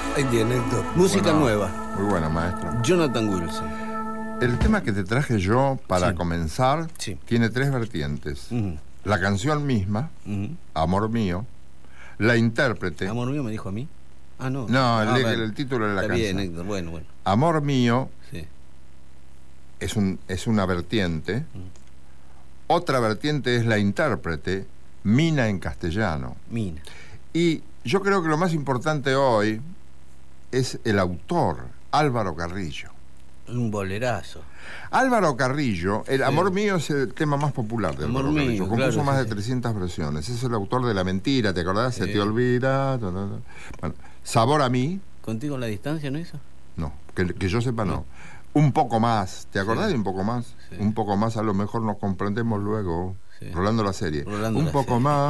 Ahí tiene, Héctor. Música Bueno, nueva. Muy buena, maestro. Jonathan Wilson. El tema que te traje yo para Sí. comenzar Sí. tiene tres vertientes. Ujú, La canción misma, ujú. Amor Mío, la intérprete. ¿Amor mío me dijo a mí? Ah, no. No, Ah, el bueno. título de la Está canción. bien, Héctor. Bueno, bueno. Amor Mío Sí. es una vertiente. Mm. Otra vertiente es la intérprete, Mina en castellano. Mina. Y yo creo que lo más importante hoy es el autor, Álvaro Carrillo. Un bolerazo. Álvaro Carrillo, el Sí. Amor Mío es el tema más popular de Amor Álvaro Mío, Carrillo. Compuso claro, más sí, de sí. 300 versiones. Es el autor de La Mentira, ¿te acordás? Se Sí. te olvida. Bueno, Sabor a mí, ¿Contigo en la distancia no hizo? no, que yo sepa no. No. Un poco más, ¿te acordás Sí. de Un poco más? Sí. Un poco más, a lo mejor nos comprendemos luego. Sí. Rolando la serie. Rolando Un la poco serie. más.